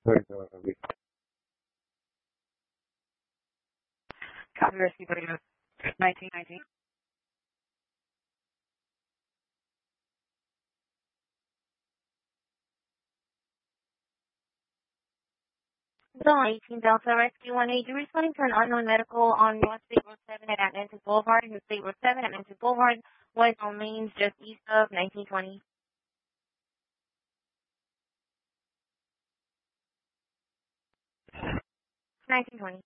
Copy Rescue Brigade 1919. Zone 18 Delta Rescue 180 responding to an unknown medical on North State Road 7 at Atlantic Boulevard. North State Road 7 at Atlantic Boulevard, West on lanes just east of 1920. 1920.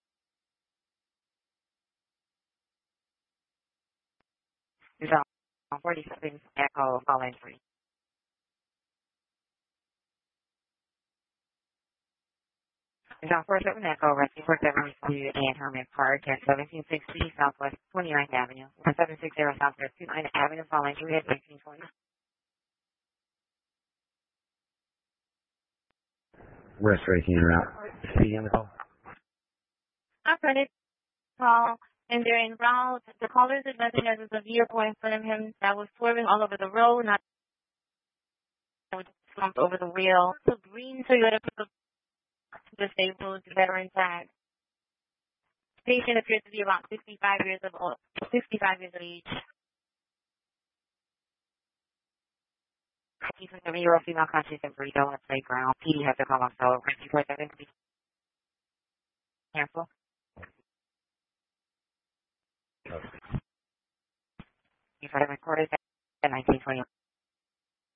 Zone 47 Echo Fall Entry. Zone 47 Echo Rescue 47 Rescue and Hermit Park at 1760 Southwest 29th Avenue. 760 Southwest 29th Avenue, Fall Entry at 1920. Restoration route. See on the call. Operated call, and they're en route. The caller is advising that there's a vehicle in front of him that was swerving all over the road, not slumped over the wheel. The green Toyota pickup disabled veteran tag. Patient appears to be about 65 years of age. He's a 7-year-old female conscious and burrito on the playground. PD has to call off, so report that to be careful. You've heard recorded at 1920.